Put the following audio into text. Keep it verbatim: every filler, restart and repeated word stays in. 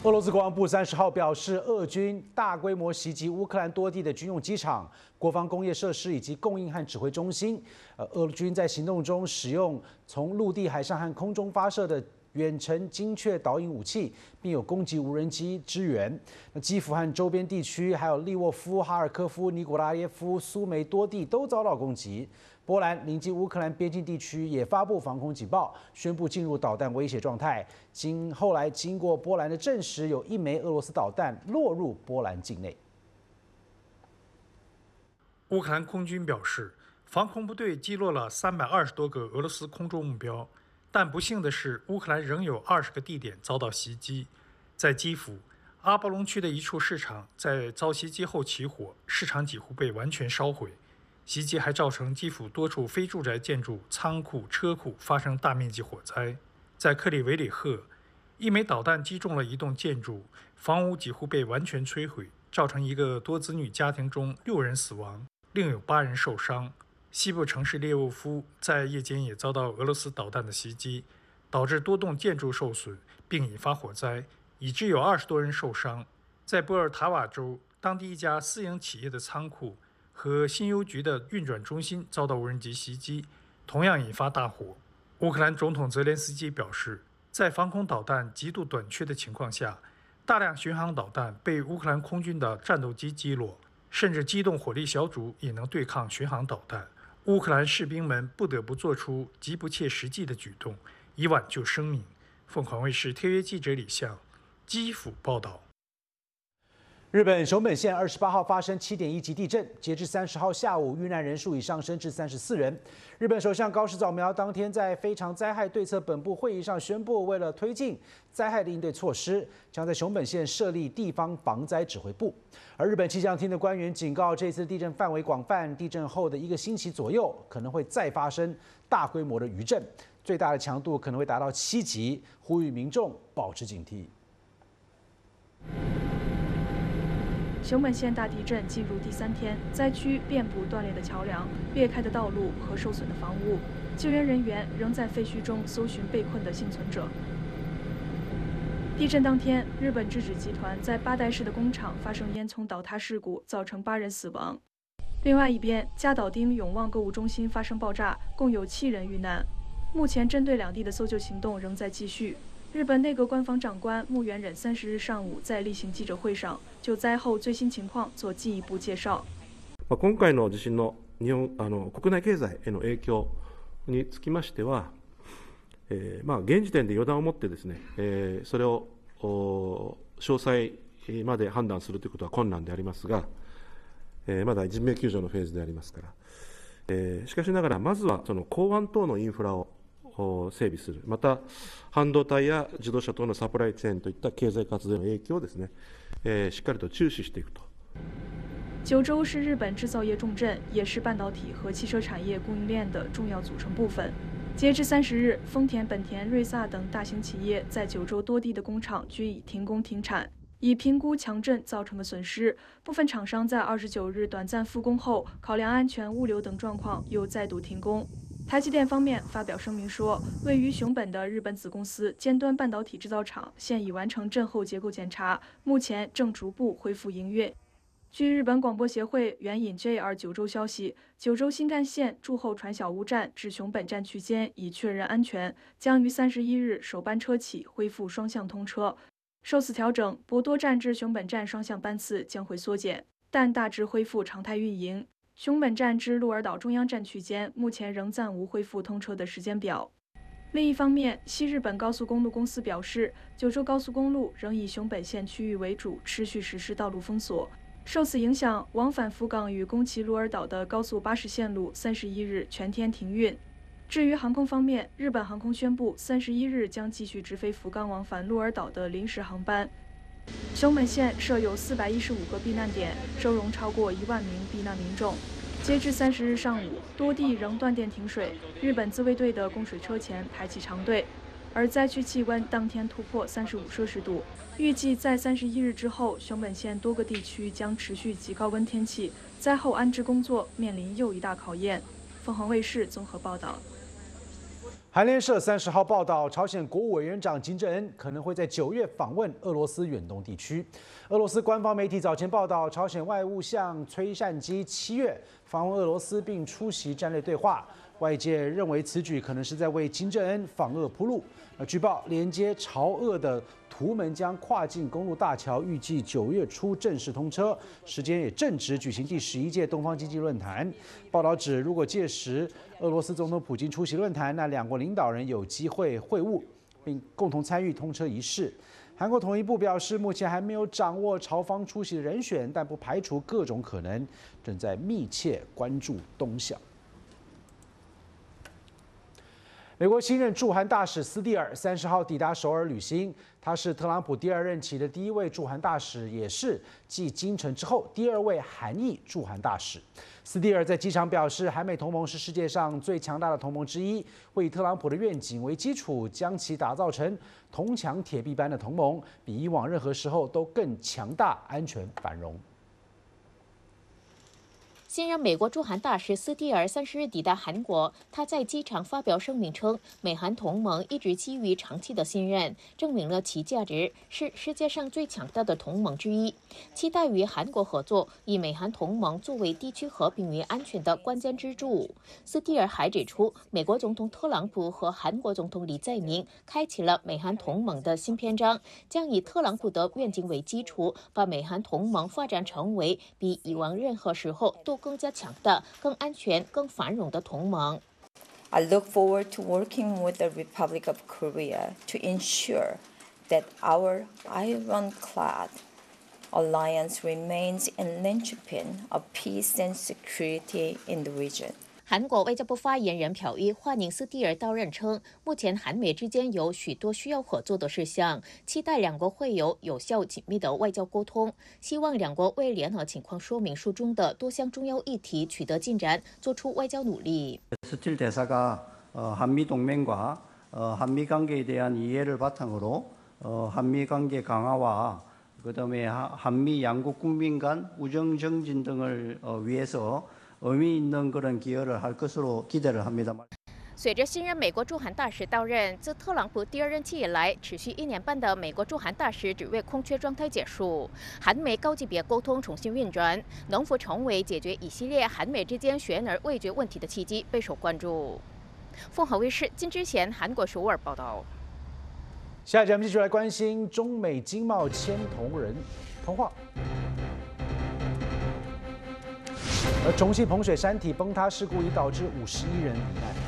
俄罗斯国防部三十号表示，俄军大规模袭击乌克兰多地的军用机场、国防工业设施以及供应和指挥中心。呃，俄军在行动中使用从陆地、海上和空中发射的远程精确导引武器，并有攻击无人机支援。那基辅和周边地区，还有利沃夫、哈尔科夫、尼古拉耶夫、苏梅多地都遭到攻击。波兰临近乌克兰边境地区也发布防空警报，宣布进入导弹威胁状态。经后来经过波兰的证实，有一枚俄罗斯导弹落入波兰境内。 乌克兰空军表示，防空部队击落了三百二十多个俄罗斯空中目标，但不幸的是，乌克兰仍有二十个地点遭到袭击。在基辅阿波隆区的一处市场在遭袭击后起火，市场几乎被完全烧毁。袭击还造成基辅多处非住宅建筑、仓库、车库发生大面积火灾。在克里维里赫，一枚导弹击中了一栋建筑，房屋几乎被完全摧毁，造成一个多子女家庭中六人死亡，另有八人受伤。西部城市列沃夫在夜间也遭到俄罗斯导弹的袭击，导致多栋建筑受损，并引发火灾，以致有二十多人受伤。在波尔塔瓦州，当地一家私营企业的仓库和新邮局的运转中心遭到无人机袭击，同样引发大火。乌克兰总统泽连斯基表示，在防空导弹极度短缺的情况下，大量巡航导弹被乌克兰空军的战斗机击落，甚至机动火力小组也能对抗巡航导弹。乌克兰士兵们不得不做出极不切实际的举动，以挽救生命。凤凰卫视特约记者李相，基辅报道。 日本熊本县二十八号发生七点一级地震，截至三十号下午，遇难人数已上升至三十四人。日本首相高市早苗当天在非常灾害对策本部会议上宣布，为了推进灾害的应对措施，将在熊本县设立地方防灾指挥部。而日本气象厅的官员警告，这次地震范围广泛，地震后的一个星期左右可能会再发生大规模的余震，最大的强度可能会达到七级，呼吁民众保持警惕。 熊本县大地震进入第三天，灾区遍布断裂的桥梁、裂开的道路和受损的房屋，救援人员仍在废墟中搜寻被困的幸存者。地震当天，日本制纸集团在八代市的工厂发生烟囱倒塌事故，造成八人死亡。另外一边，加岛町永旺购物中心发生爆炸，共有七人遇难。目前，针对两地的搜救行动仍在继续。日本内阁官房长官木原忍三十日上午在例行记者会上就灾后最新情况做进一步介绍。 今回の地震の日本あの国内経済への影響につきましては、えー、まあ現時点で予断を持ってですね、えー、それを詳細まで判断するということは困難でありますが、えー、まだ人命救助のフェーズでありますから、えー、しかしながらまずはその港湾等のインフラを整備する、また半導体や自動車等のサプライチェーンといった経済活動への影響をですね、えー、しっかりと注視していくと。 九州是日本制造业重镇，也是半导体和汽车产业供应链的重要组成部分。截至三十日，丰田、本田、瑞萨等大型企业在九州多地的工厂均已停工停产。以评估强震造成的损失，部分厂商在二十九日短暂复工后，考量安全、物流等状况，又再度停工。台积电方面发表声明说，位于熊本的日本子公司尖端半导体制造厂现已完成震后结构检查，目前正逐步恢复营运。据日本广播协会援引 J R 九州消息，九州新干线驻后传小屋站至熊本站区间已确认安全，将于三十一日首班车起恢复双向通车。受此调整，博多站至熊本站双向班次将会缩减，但大致恢复常态运营。熊本站至鹿儿岛中央站区间目前仍暂无恢复通车的时间表。另一方面，西日本高速公路公司表示，九州高速公路仍以熊本县区域为主，持续实施道路封锁。受此影响，往返福冈与宫崎鹿儿岛的高速巴士线路三十一日全天停运。至于航空方面，日本航空宣布，三十一日将继续直飞福冈往返鹿儿岛的临时航班。熊本县设有四百一十五个避难点，收容超过一万名避难民众。截至三十日上午，多地仍断电停水，日本自卫队的供水车前排起长队。而灾区气温当天突破三十五摄氏度，预计在三十一日之后，熊本县多个地区将持续极高温天气，灾后安置工作面临又一大考验。凤凰卫视综合报道。 韩联社三十号报道，朝鲜国务委员长金正恩可能会在九月访问俄罗斯远东地区。俄罗斯官方媒体早前报道，朝鲜外务相崔善基七月访问俄罗斯并出席战略对话。外界认为此举可能是在为金正恩访俄铺路。那据报，连接朝俄的图门江跨境公路大桥预计九月初正式通车，时间也正值举行第十一届东方经济论坛。报道指，如果届时俄罗斯总统普京出席论坛，那两国领导人有机会会晤，并共同参与通车仪式。韩国统一部表示，目前还没有掌握朝方出席的人选，但不排除各种可能，正在密切关注动向。美国新任驻韩大使斯蒂尔三十号抵达首尔履新，他是特朗普第二任期的第一位驻韩大使，也是继金城之后第二位韩裔驻韩大使。斯蒂尔在机场表示，韩美同盟是世界上最强大的同盟之一，会以特朗普的愿景为基础，将其打造成铜墙铁壁般的同盟，比以往任何时候都更强大、安全、繁荣。 新任美国驻韩大使斯蒂尔三十日抵达韩国，他在机场发表声明称，美韩同盟一直基于长期的信任，证明了其价值，是世界上最强大的同盟之一，期待与韩国合作，以美韩同盟作为地区和平与安全的关键支柱。斯蒂尔还指出，美国总统特朗普和韩国总统李在明开启了美韩同盟的新篇章，将以特朗普的愿景为基础，把美韩同盟发展成为比以往任何时候都更加强大、更安全、更繁荣的同盟。 I look forward to working with the Republic of Korea to ensure that our ironclad alliance remains a linchpin of peace and security in the region. 韩国外交部发言人朴一欢迎斯蒂尔到任，称目前韩美之间有许多需要合作的事项，期待两国会有有效紧密的外交沟通，希望两国为联合情况说明书中的多项重要议题取得进展，做出外交努力。 스틸 대사가 한미 동맹과 한미 관계에 대한 이해를 바탕으로 한미 관계 강화와 그다음에 한미 양국 국민 간 우정 정진 등을 위해서 의미 있는 그런 기여를 할 것으로 기대를 합니다. 随着新任美国驻韩大使到任，自特朗普第二任期以来，持续一年半的美国驻韩大使职位空缺状态结束，韩美高级别沟通重新运转，能否成为解决一系列韩美之间悬而未决问题的契机，备受关注。凤凰卫视金之贤韩国首尔报道。 下一节我们继续来关心中美经贸牵头人通话。 而重庆彭水山体崩塌事故已导致五十一人罹难。